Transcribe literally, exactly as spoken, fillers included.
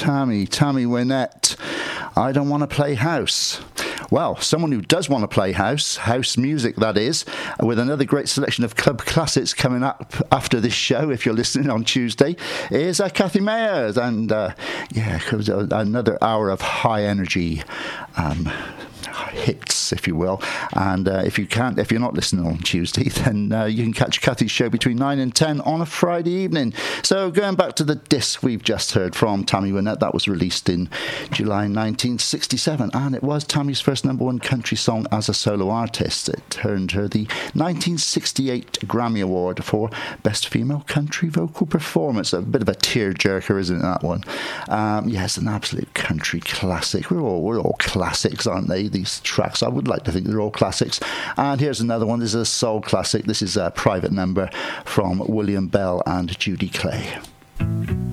Tammy, Tammy Wynette. I don't want to play house. Well, someone who does want to play house, house music that is, with another great selection of club classics coming up after this show, if you're listening on Tuesday, is uh, Kathy Mayers. And uh, yeah, another hour of high energy um, hits, if you will. And uh, if you can't, if you're not listening on Tuesday, then uh, you can catch Kathy's show between nine and ten on a Friday evening. So going back to the disc we've just heard from Tammy Wynette, that was released in July nineteen sixty-seven, and it was Tammy's first number one country song as a solo artist. It earned her the nineteen sixty-eight Grammy Award for Best Female Country Vocal Performance. A bit of a tearjerker, isn't it, that one? Um, yes, an absolute country classic. We're all we're all classics, aren't they? These tracks, I would like to think they're all classics. And here's another one. This is a soul classic. This is a private number from William Bell and Judy Clay.